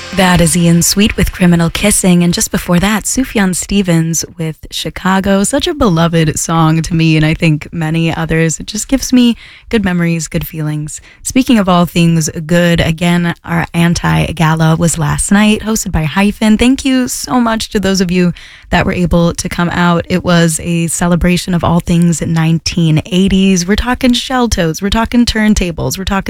That is Ian Sweet with Criminal Kissing, and just before that, Sufjan Stevens with Chicago. Such a beloved song to me, and I think many others. It just gives me good memories, good feelings. Speaking of all things good, again, our Anti-Gala was last night, hosted by Hyphen. Thank you so much to those of you that were able to come out. It was a celebration of all things 1980s. We're talking shell toes, we're talking turntables, we're talking